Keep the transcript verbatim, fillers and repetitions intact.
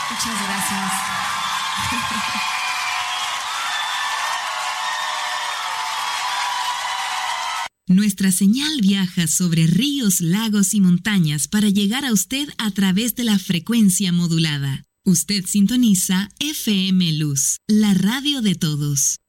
Muchas gracias. Nuestra señal viaja sobre ríos, lagos y montañas para llegar a usted a través de la frecuencia modulada. Usted sintoniza F M Luz, la radio de todos.